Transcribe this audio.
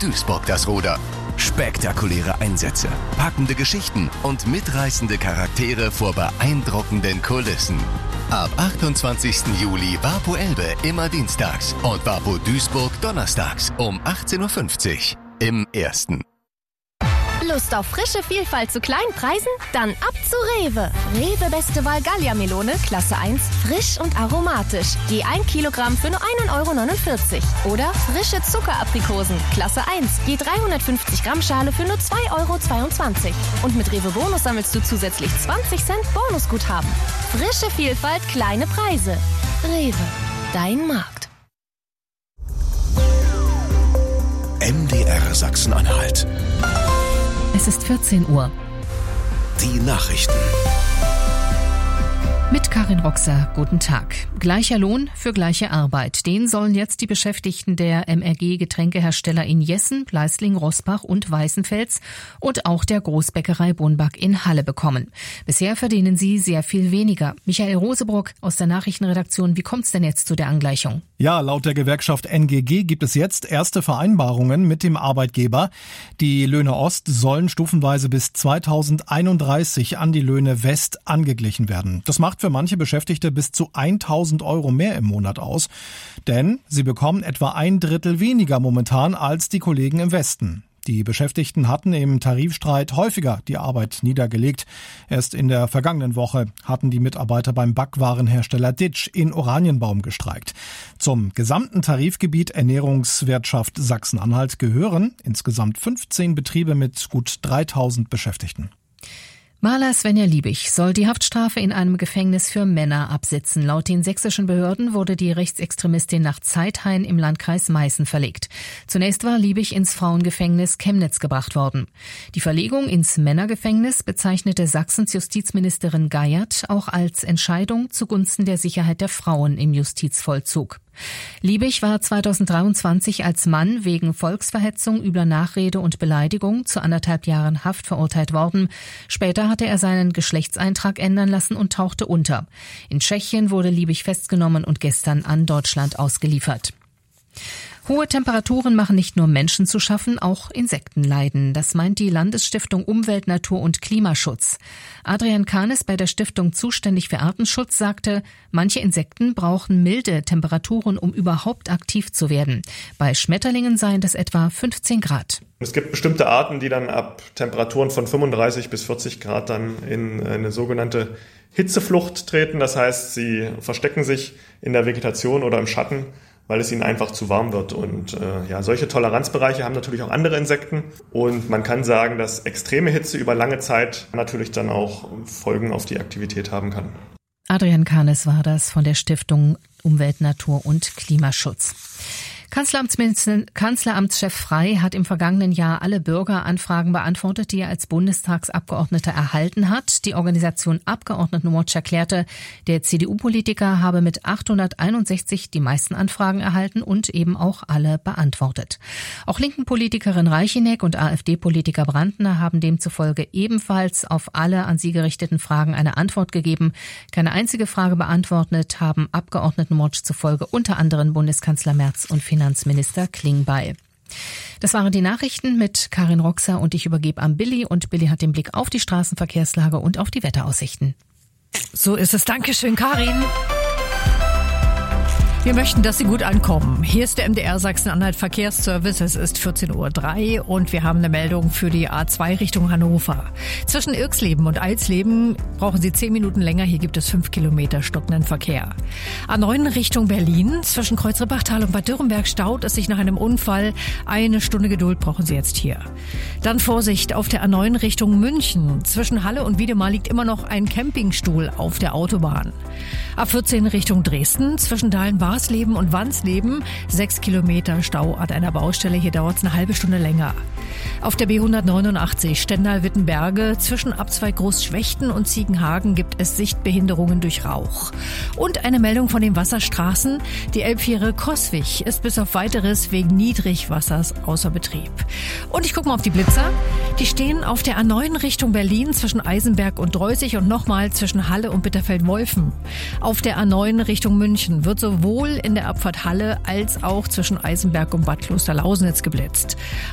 Duisburg das Ruder. Spektakuläre Einsätze, packende Geschichten und mitreißende Charaktere vor beeindruckenden Kulissen. Ab 28. Juli Wapo Elbe immer dienstags und Wapo Duisburg donnerstags um 18.50 Uhr im Ersten. Lust auf frische Vielfalt zu kleinen Preisen? Dann ab zu Rewe. Rewe Beste Wahl Gallia-Melone, Klasse 1, frisch und aromatisch. Je 1 Kilogramm für nur 1,49 €. Oder frische Zuckeraprikosen, Klasse 1, je 350 Gramm Schale für nur 2,22 €. Und mit Rewe Bonus sammelst du zusätzlich 20 Cent Bonusguthaben. Frische Vielfalt, kleine Preise. Rewe, dein Markt. MDR Sachsen-Anhalt. Es ist 14 Uhr. Die Nachrichten. Mit Karin Roxer, guten Tag. Gleicher Lohn für gleiche Arbeit. Den sollen jetzt die Beschäftigten der MRG-Getränkehersteller in Jessen, Bleisling, Roßbach und Weißenfels und auch der Großbäckerei Bonback in Halle bekommen. Bisher verdienen sie sehr viel weniger. Michael Rosebrock aus der Nachrichtenredaktion, wie kommt's denn jetzt zu der Angleichung? Ja, laut der Gewerkschaft NGG gibt es jetzt erste Vereinbarungen mit dem Arbeitgeber. Die Löhne Ost sollen stufenweise bis 2031 an die Löhne West angeglichen werden. Das macht für manche Beschäftigte bis zu 1.000 € mehr im Monat aus. Denn sie bekommen etwa 1/3 weniger momentan als die Kollegen im Westen. Die Beschäftigten hatten im Tarifstreit häufiger die Arbeit niedergelegt. Erst in der vergangenen Woche hatten die Mitarbeiter beim Backwarenhersteller Ditsch in Oranienbaum gestreikt. Zum gesamten Tarifgebiet Ernährungswirtschaft Sachsen-Anhalt gehören insgesamt 15 Betriebe mit gut 3.000 Beschäftigten. Maler Svenja Liebig soll die Haftstrafe in einem Gefängnis für Männer absitzen. Laut den sächsischen Behörden wurde die Rechtsextremistin nach Zeithain im Landkreis Meißen verlegt. Zunächst war Liebig ins Frauengefängnis Chemnitz gebracht worden. Die Verlegung ins Männergefängnis bezeichnete Sachsens Justizministerin Geiert auch als Entscheidung zugunsten der Sicherheit der Frauen im Justizvollzug. Liebig war 2023 als Mann wegen Volksverhetzung, übler Nachrede und Beleidigung zu 1,5 Jahren Haft verurteilt worden. Später hatte er seinen Geschlechtseintrag ändern lassen und tauchte unter. In Tschechien wurde Liebig festgenommen und gestern an Deutschland ausgeliefert. Hohe Temperaturen machen nicht nur Menschen zu schaffen, auch Insekten leiden. Das meint die Landesstiftung Umwelt, Natur und Klimaschutz. Adrian Kahnes, bei der Stiftung zuständig für Artenschutz, sagte, manche Insekten brauchen milde Temperaturen, um überhaupt aktiv zu werden. Bei Schmetterlingen seien das etwa 15 Grad. Es gibt bestimmte Arten, die dann ab Temperaturen von 35 bis 40 Grad dann in eine sogenannte Hitzeflucht treten. Das heißt, sie verstecken sich in der Vegetation oder im Schatten, weil es ihnen einfach zu warm wird. Und solche Toleranzbereiche haben natürlich auch andere Insekten. Und man kann sagen, dass extreme Hitze über lange Zeit natürlich dann auch Folgen auf die Aktivität haben kann. Adrian Kahnes war das von der Stiftung Umwelt, Natur und Klimaschutz. Kanzleramtschef Frey hat im vergangenen Jahr alle Bürgeranfragen beantwortet, die er als Bundestagsabgeordneter erhalten hat. Die Organisation Abgeordnetenwatch erklärte, der CDU-Politiker habe mit 861 die meisten Anfragen erhalten und eben auch alle beantwortet. Auch linken Politikerin Reichinek und AfD-Politiker Brandner haben demzufolge ebenfalls auf alle an sie gerichteten Fragen eine Antwort gegeben. Keine einzige Frage beantwortet haben Abgeordnetenwatch zufolge unter anderem Bundeskanzler Merz und Finanzminister Klingbeil. Das waren die Nachrichten mit Karin Roxer und ich übergebe an Billy und Billy hat den Blick auf die Straßenverkehrslage und auf die Wetteraussichten. So ist es. Dankeschön, Karin. Wir möchten, dass Sie gut ankommen. Hier ist der MDR Sachsen-Anhalt Verkehrsservice. Es ist 14:03 Uhr und wir haben eine Meldung für die A2 Richtung Hannover. Zwischen Irxleben und Eilsleben brauchen Sie 10 Minuten länger. Hier gibt es 5 Kilometer stockenden Verkehr. A9 Richtung Berlin. Zwischen Kreuzrebachtal und Bad Dürrenberg staut es sich nach einem Unfall. 1 Stunde Geduld brauchen Sie jetzt hier. Dann Vorsicht auf der A9 Richtung München. Zwischen Halle und Wiedemar liegt immer noch ein Campingstuhl auf der Autobahn. A14 Richtung Dresden. Zwischen Dahlen-Barsleben und Wansleben 6 Kilometer Stau an einer Baustelle. Hier dauert es eine halbe Stunde länger. Auf der B189 Stendal-Wittenberge zwischen Abzweig Großschwechten und Ziegenhagen gibt es Sichtbehinderungen durch Rauch. Und eine Meldung von den Wasserstraßen. Die Elbfähre Coswig ist bis auf Weiteres wegen Niedrigwassers außer Betrieb. Und ich gucke mal auf die Blitzer. Die stehen auf der A9 Richtung Berlin zwischen Eisenberg und Dreusig und nochmal zwischen Halle und Bitterfeld-Wolfen. Auf der A9 Richtung München wird sowohl in der Abfahrt Halle als auch zwischen Eisenberg und Bad Klosterlausnitz geblitzt.